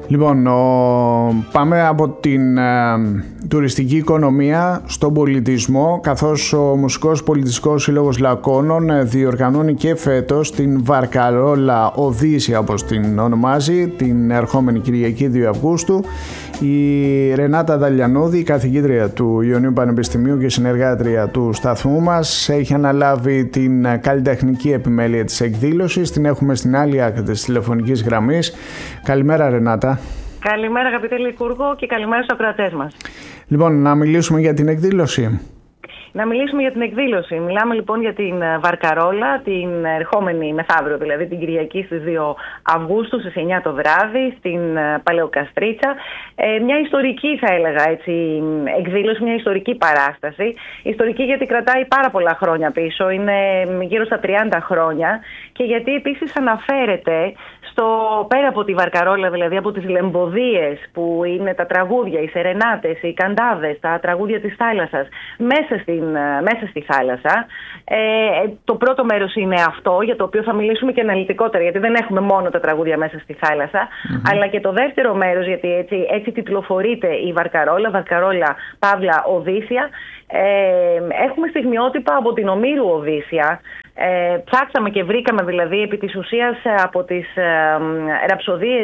Λοιπόν, πάμε από την τουριστική οικονομία στον πολιτισμό, καθώς ο Μουσικός Πολιτιστικός Σύλλογος Λακώνων διοργανώνει και φέτος την Βαρκαρόλα Οδύσσια, όπως την ονομάζει, την ερχόμενη Κυριακή 2 Αυγούστου. Η Ρενάτα Δαλιανούδη, η καθηγήτρια του Ιωνίου Πανεπιστημίου και συνεργάτρια του σταθμού μας, έχει αναλάβει την καλλιτεχνική επιμέλεια της εκδήλωσης. Την έχουμε στην άλλη άκρη της τηλεφωνικής γραμμής. Καλημέρα, Ρενάτα. Καλημέρα, αγαπητέ Λικούργο, και καλημέρα στους ακροατές μας. Λοιπόν, να μιλήσουμε για την εκδήλωση. Να μιλήσουμε για την εκδήλωση. Μιλάμε λοιπόν για την Βαρκαρόλα, την ερχόμενη μεθαύριο, δηλαδή την Κυριακή στις 2 Αυγούστου στις 9 το βράδυ στην Παλαιοκαστρίτσα. Μια ιστορική, θα έλεγα έτσι, εκδήλωση, μια ιστορική παράσταση. Ιστορική γιατί κρατάει πάρα πολλά χρόνια πίσω, είναι γύρω στα 30 χρόνια, και γιατί επίσης αναφέρεται πέρα από τη Βαρκαρόλα, δηλαδή από τις λεμποδίες που είναι τα τραγούδια, οι σερενάτες, οι καντάδες, τα τραγούδια της θάλασσας μέσα στη θάλασσα. Το πρώτο μέρος είναι αυτό, για το οποίο θα μιλήσουμε και αναλυτικότερα, γιατί δεν έχουμε μόνο τα τραγούδια μέσα στη θάλασσα, αλλά και το δεύτερο μέρος, γιατί έτσι τιτλοφορείται η Βαρκαρόλα, Παύλα Οδύσσια. Έχουμε στιγμιότυπα από την Ομήρου Οδύσσια. Ψάξαμε και βρήκαμε δηλαδή επί της ουσίας από τις ραψοδίες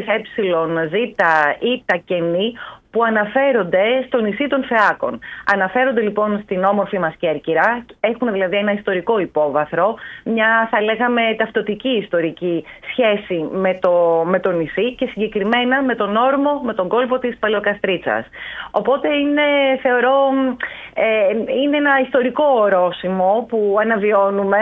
Ήτα και Νη, που αναφέρονται στο νησί των Φεάκων. Αναφέρονται λοιπόν στην όμορφη μας Κέρκυρα, έχουν δηλαδή ένα ιστορικό υπόβαθρο, μια θα λέγαμε ταυτοτική ιστορική σχέση με το νησί και συγκεκριμένα με τον όρμο, με τον κόλπο της Παλαιοκαστρίτσας. Οπότε θεωρώ είναι ένα ιστορικό ορόσημο που αναβιώνουμε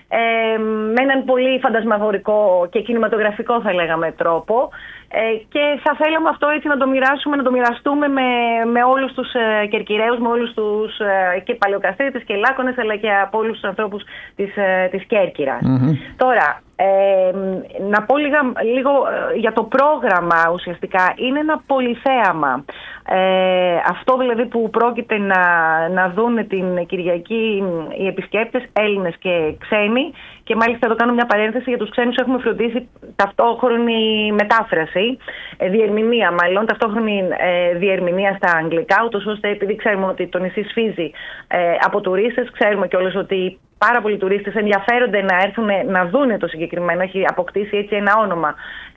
με έναν πολύ φαντασμαγορικό και κινηματογραφικό, θα λέγαμε, τρόπο, και θα θέλαμε αυτό έτσι να το μοιραστούμε με όλους τους Κερκυραίους, με όλους τους και Παλαιοκαστρίτες και Λάκωνες, αλλά και από όλους τους ανθρώπους της Κέρκυρας. Τώρα, να πω λίγο για το πρόγραμμα. Ουσιαστικά είναι ένα πολυθέαμα. Αυτό δηλαδή που πρόκειται να δουν την Κυριακή οι επισκέπτες, Έλληνες και ξένοι, και μάλιστα εδώ κάνω μια παρένθεση, για τους ξένους έχουμε φροντίσει ταυτόχρονη μετάφραση, ταυτόχρονη διερμηνία στα αγγλικά, ούτως ώστε, επειδή ξέρουμε ότι το νησί σφίζει από τουρίστες, ξέρουμε κιόλας ότι πάρα πολλοί τουρίστες ενδιαφέρονται να έρθουν να δούνε το συγκεκριμένο, έχει αποκτήσει έτσι ένα όνομα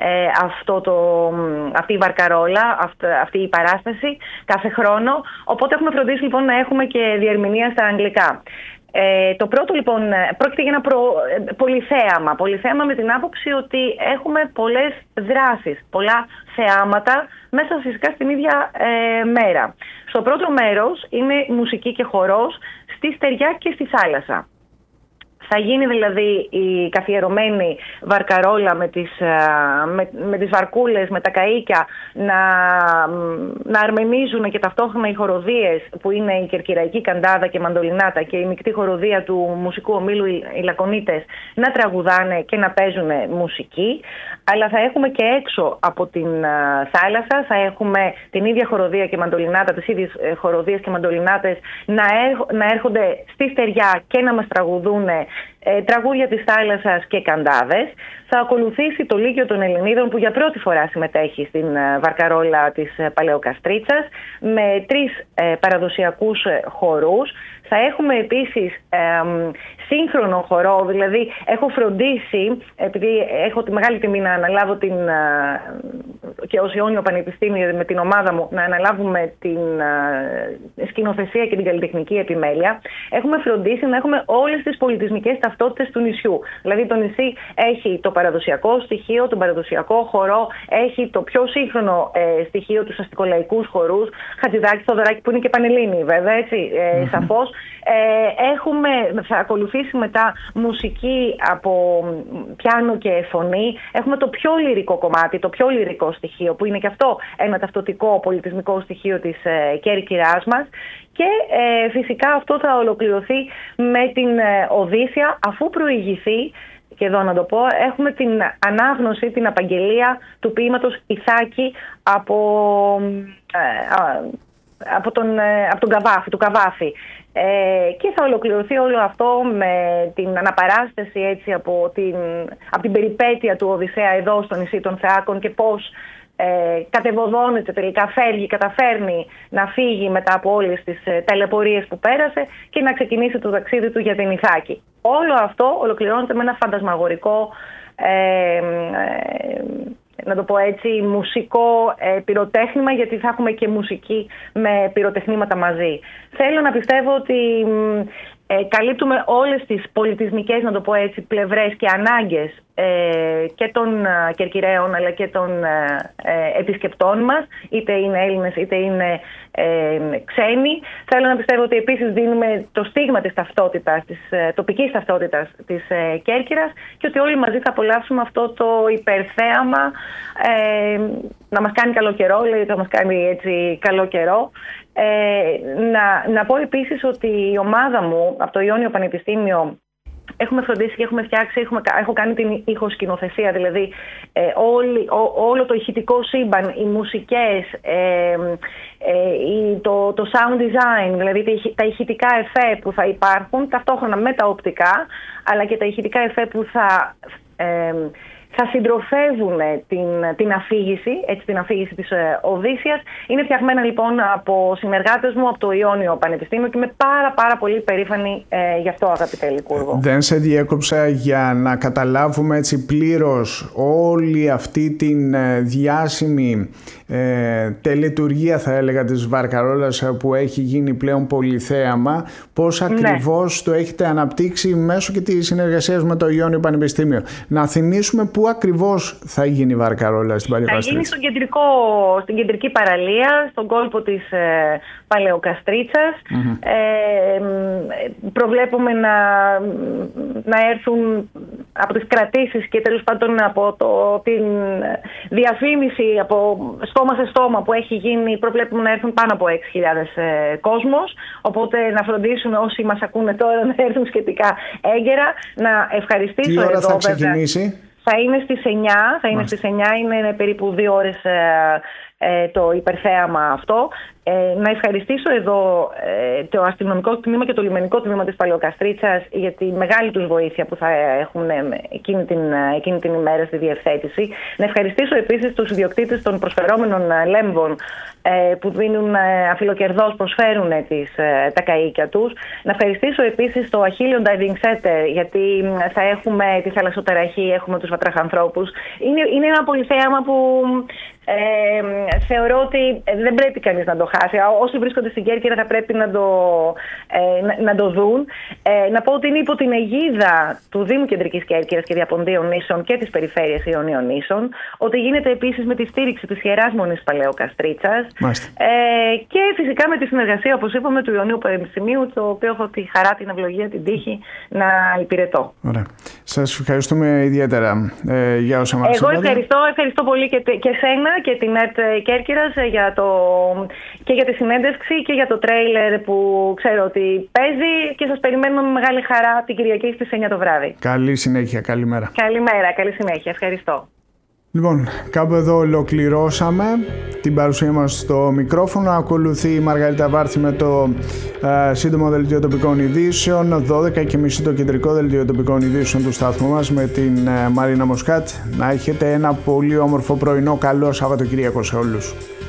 αυτή η Βαρκαρόλα, αυτή η παράσταση κάθε χρόνο, οπότε έχουμε φροντίσει λοιπόν να έχουμε και διερμηνία στα αγγλικά. Το πρώτο λοιπόν πρόκειται για ένα πολυθέαμα με την άποψη ότι έχουμε πολλές δράσεις, πολλά θεάματα μέσα φυσικά στην ίδια μέρα. Στο πρώτο μέρος είναι μουσική και χορός στη στεριά και στη θάλασσα. Θα γίνει δηλαδή η καθιερωμένη Βαρκαρόλα με τις βαρκούλες, με τα καΐκια να αρμενίζουν, και ταυτόχρονα οι χοροδίες που είναι η Κερκυραϊκή Καντάδα και Μαντολινάτα και η μεικτή χοροδία του μουσικού ομίλου οι Λακωνίτες να τραγουδάνε και να παίζουν μουσική. Αλλά θα έχουμε και έξω από την θάλασσα, θα έχουμε την ίδια χοροδία και Μαντολινάτα, τις ίδιες χοροδίες και Μαντολινάτες να έρχονται στη στεριά και να μας τραγουδούν τραγούδια της θάλασσας και καντάδες. Θα ακολουθήσει το Λύκειο των Ελληνίδων, που για πρώτη φορά συμμετέχει στην Βαρκαρόλα της Παλαιοκαστρίτσας, με 3 παραδοσιακούς χορούς. Θα έχουμε επίσης σύγχρονο χορό, δηλαδή έχω φροντίσει, επειδή έχω τη μεγάλη τιμή να αναλάβω και ως Ιόνιο Πανεπιστήμιο με την ομάδα μου να αναλάβουμε την σκηνοθεσία και την καλλιτεχνική επιμέλεια, έχουμε φροντίσει να έχουμε όλες τις πολιτισμικές ταυτότητες του νησιού. Δηλαδή το νησί έχει το παραδοσιακό στοιχείο, τον παραδοσιακό χορό, έχει το πιο σύγχρονο στοιχείο, τους αστικολαϊκούς χορούς, Χατζηδάκη, Θοδωράκη, που είναι και πανελλήνιοι βέβαια, έτσι, σαφώς. Θα ακολουθήσει μετά μουσική από πιάνο και φωνή. Έχουμε το πιο λυρικό κομμάτι, το πιο λυρικό στοιχείο, που είναι και αυτό ένα ταυτοτικό πολιτισμικό στοιχείο της Κέρκυρας μας. Και φυσικά αυτό θα ολοκληρωθεί με την Οδύσσια, αφού προηγηθεί, και εδώ να το πω, έχουμε την ανάγνωση, την απαγγελία του ποίηματος Ιθάκη από από τον Καβάφη. Και θα ολοκληρωθεί όλο αυτό με την αναπαράσταση έτσι, από την περιπέτεια του Οδυσσέα εδώ στο νησί των Θεάκων και πώς κατεβοδώνεται τελικά, καταφέρνει να φύγει μετά από όλες τις ταλαιπωρίες που πέρασε και να ξεκινήσει το ταξίδι του για την Ιθάκη. Όλο αυτό ολοκληρώνεται με ένα φαντασμαγορικό, να το πω έτσι, μουσικό πυροτέχνημα, γιατί θα έχουμε και μουσική με πυροτεχνήματα μαζί. Θέλω να πιστεύω ότι καλύπτουμε όλες τις πολιτισμικές, να το πω έτσι, πλευρές και ανάγκες και των Κερκυραίων αλλά και των επισκεπτών μας, είτε είναι Έλληνες είτε είναι ξένοι. Θέλω να πιστεύω ότι επίσης δίνουμε το στίγμα της ταυτότητας, της τοπικής ταυτότητας της Κέρκυρας και ότι όλοι μαζί θα απολαύσουμε αυτό το υπερθέαμα να μας κάνει καλό καιρό, δηλαδή θα μας κάνει έτσι καλό καιρό. Να πω επίσης ότι η ομάδα μου από το Ιόνιο Πανεπιστήμιο έχουμε φροντίσει και έχουμε φτιάξει, έχω κάνει την ηχοσκηνοθεσία, δηλαδή όλο το ηχητικό σύμπαν, οι μουσικές, το sound design, δηλαδή τα ηχητικά εφέ που θα υπάρχουν ταυτόχρονα με τα οπτικά, αλλά και τα ηχητικά εφέ που θα συντροφεύουν την αφήγηση, έτσι, την αφήγηση της Οδύσσιας. Είναι φτιαγμένα λοιπόν από συνεργάτες μου από το Ιόνιο Πανεπιστήμιο και είμαι πάρα πολύ περήφανη γι' αυτό, αγαπητέ Λικούργο. Δεν σε διέκοψα για να καταλάβουμε έτσι πλήρως όλη αυτή την διάσημη τελετουργία, θα έλεγα, της Βαρκαρόλας που έχει γίνει πλέον πολυθέαμα. Πώς ακριβώς το έχετε αναπτύξει μέσω και της συνεργασίας με το Ιόνιο Πανεπιστήμιο? Να θυμίσουμε πού ακριβώς θα γίνει η Βαρκαρόλα στην Παλαιοκαστρίτσα? Θα γίνει στην κεντρική παραλία, στον κόλπο της Παλαιοκαστρίτσας. Προβλέπουμε να έρθουν από τις κρατήσεις και τέλος πάντων από την διαφήμιση από στόμα σε στόμα που έχει γίνει, προβλέπουμε να έρθουν πάνω από 6.000 κόσμος. Οπότε να φροντίσουν όσοι μας ακούνε τώρα να έρθουν σχετικά έγκαιρα. Να ευχαριστήσω. Τι ώρα εδώ, θα ξεκινήσει? Θα είναι στις 9, είναι περίπου 2 ώρες το υπερθέαμα αυτό. Να ευχαριστήσω εδώ το αστυνομικό τμήμα και το λιμενικό τμήμα της Παλαιοκαστρίτσας για τη μεγάλη τους βοήθεια που θα έχουν εκείνη την ημέρα στη διευθέτηση. Να ευχαριστήσω επίσης τους ιδιοκτήτες των προσφερόμενων λέμβων που δίνουν αφιλοκερδώς, προσφέρουν τα καΐκια τους. Να ευχαριστήσω επίσης το Achillean Diving Center, γιατί θα έχουμε τη θαλασσοταραχή, έχουμε τους βατραχανθρώπους. Είναι ένα πολυθέαμα που θεωρώ ότι δεν πρέπει κανείς να το χάσει. Όσοι βρίσκονται στην Κέρκυρα θα πρέπει να το δουν. Να πω ότι είναι υπό την αιγίδα του Δήμου Κεντρικής Κέρκυρας και Διαποντίων Νήσων και της Περιφέρειας Ιωνίων Νήσων, ότι γίνεται επίσης με τη στήριξη της Ιεράς Μονής Παλαιοκαστρίτσας και φυσικά με τη συνεργασία, όπως είπαμε, του Ιωνίου Πανεπιστημίου, το οποίο έχω τη χαρά, την ευλογία, την τύχη να υπηρετώ. Ωραία. Σας ευχαριστούμε ιδιαίτερα για όσα μας είπατε. Εγώ ευχαριστώ πολύ και σένα και την ΕΡΤ Κέρκυρας και για τη συνέντευξη και για το τρέιλερ που ξέρω ότι παίζει και σας περιμένουμε με μεγάλη χαρά την Κυριακή στις 9 το βράδυ. Καλή συνέχεια, καλημέρα. Καλημέρα, καλή συνέχεια, ευχαριστώ. Λοιπόν, κάπου εδώ ολοκληρώσαμε την παρουσία μας στο μικρόφωνο. Ακολουθεί η Μαργαρίτα Βάρθη με το σύντομο δελτίο τοπικών ειδήσεων. 12:30 το κεντρικό δελτίο τοπικών ειδήσεων του σταθμού μας με την Μαρίνα Μοσκάτ. Να έχετε ένα πολύ όμορφο πρωινό. Καλό Σαββατοκύριακο σε όλους.